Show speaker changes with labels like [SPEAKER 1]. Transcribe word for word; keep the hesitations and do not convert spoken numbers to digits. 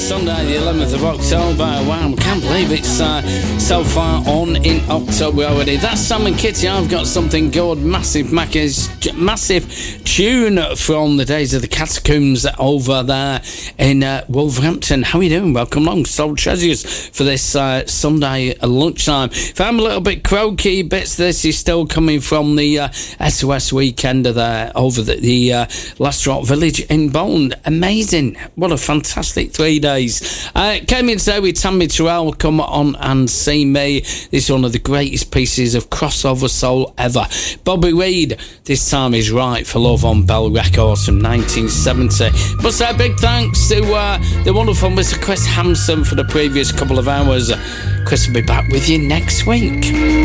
[SPEAKER 1] Sunday, the eleventh of October. Wow, I can't believe it's uh, so far on in October already. That's Sam and Kitty. I've got something good. Massive, massive tune from the days of the Catacombs over there in uh, Wolverhampton. How are you doing? Welcome along, Soul Treasures, for this uh, Sunday lunchtime. If I'm a little bit croaky, bits of this is still coming from the uh, S O S weekender there over the, the uh, Last Rock Village in Bond. Amazing. What a fantastic three days. Uh, came in today with Tammy Terrell, Come On and See Me. This is one of the greatest pieces of crossover soul ever. Bobby Reed, This Time Is Right for Love on Bell Records from nineteen seventy. But say a big thanks to uh, the wonderful Mister Chris Hampson for the previous couple of hours. Chris will be back with you next week.